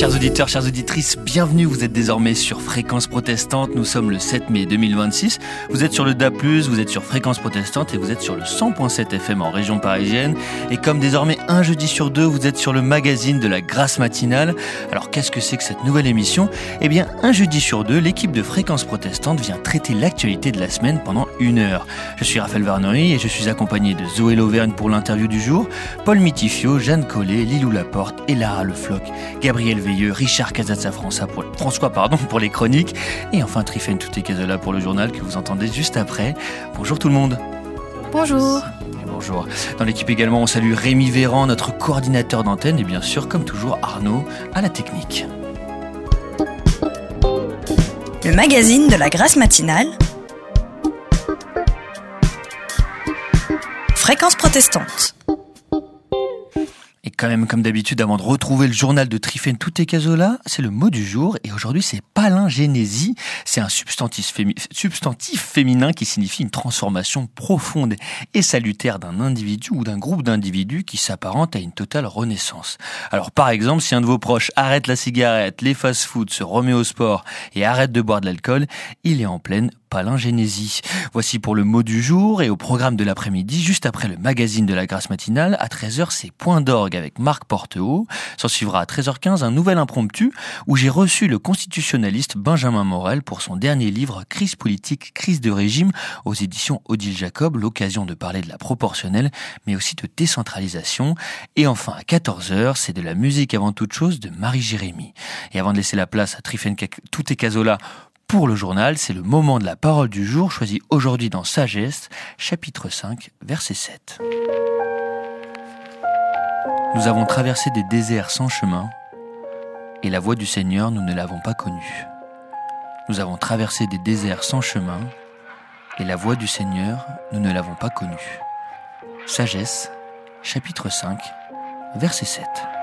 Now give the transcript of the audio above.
Chers auditeurs, chères auditrices, bienvenue, vous êtes désormais sur Fréquence Protestante, nous sommes le 7 mai 2026, vous êtes sur le DA+, vous êtes sur Fréquence Protestante et vous êtes sur le 100.7 FM en région parisienne. Et comme désormais un jeudi sur deux, vous êtes sur le magazine de la Grâce matinale. Alors qu'est-ce que c'est que cette nouvelle émission ? Eh bien, un jeudi sur deux, l'équipe de Fréquence Protestante vient traiter l'actualité de la semaine pendant 1 heure. Je suis Raphaël Varnoy et je suis accompagné de Zoé Lauvergne pour l'interview du jour, Paul Mitifio, Jeanne Collet, Lilou Laporte et Lara Le Floch, Gabriel Veilleux, Richard Casazza François pour les chroniques et enfin Trifen Touté-Cazola pour le journal que vous entendez juste après. Bonjour tout le monde. Bonjour. Bonjour. Dans l'équipe également, on salue Rémi Véran, notre coordinateur d'antenne et bien sûr, comme toujours, Arnaud à la technique. Le magazine de la Grâce matinale. Fréquence Protestante. Et quand même, comme d'habitude, avant de retrouver le journal de Trifen Touté-Cazola, c'est le mot du jour. Et aujourd'hui, c'est palingénésie. C'est un substantif féminin qui signifie une transformation profonde et salutaire d'un individu ou d'un groupe d'individus qui s'apparente à une totale renaissance. Alors, par exemple, si un de vos proches arrête la cigarette, les fast-foods, se remet au sport et arrête de boire de l'alcool, il est en pleine palingénésie. Voici pour le mot du jour et au programme de l'après-midi, juste après le magazine de la Grâce matinale, à 13h, c'est Point d'orgue avec Marc Porteau. S'en suivra à 13h15 un nouvel impromptu où j'ai reçu le constitutionnaliste Benjamin Morel pour son dernier livre Crise politique, crise de régime aux éditions Odile Jacob, l'occasion de parler de la proportionnelle mais aussi de décentralisation. Et enfin à 14h, c'est de la musique avant toute chose de Marie-Jérémie. Et avant de laisser la place à Trifen Touté-Cazola pour le journal, c'est le moment de la parole du jour, choisi aujourd'hui dans Sagesse, chapitre 5, verset 7. Nous avons traversé des déserts sans chemin, et la voie du Seigneur, nous ne l'avons pas connue. Nous avons traversé des déserts sans chemin, et la voie du Seigneur, nous ne l'avons pas connue. Sagesse, chapitre 5, verset 7.